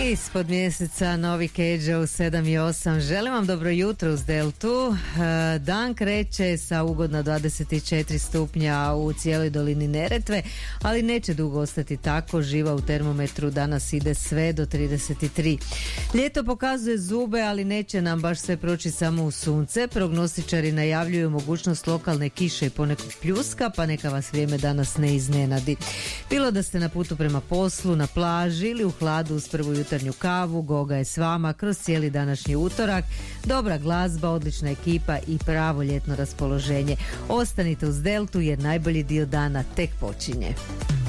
Ispod mjeseca Novi Keđa u 7 i 8. Želim vam dobro jutro uz Deltu. Dan kreće sa ugodna 24 stupnja u cijeloj dolini Neretve, ali neće dugo ostati tako. Živa u termometru danas ide sve do 33. Ljeto pokazuje zube, ali neće nam baš sve proći samo u sunce. Prognostičari najavljuju mogućnost lokalne kiše i ponekog pljuska, pa neka vas vrijeme danas ne iznenadi. Bilo da ste na putu prema poslu, na plaži ili u hladu uz prvu jutarnju kavu, Goga je s vama kroz cijeli današnji utorak. Dobra glazba, odlična ekipa i pravo ljetno raspoloženje. Ostanite uz Deltu jer najbolji dio dana tek počinje.